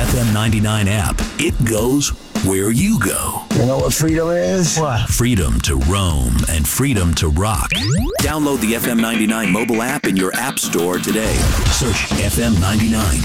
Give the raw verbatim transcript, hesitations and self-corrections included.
F M ninety-nine app. It goes where you go. You know what freedom is? What? Freedom to roam and freedom to rock. Download the F M ninety-nine mobile app in your app store today. Search F M ninety-nine.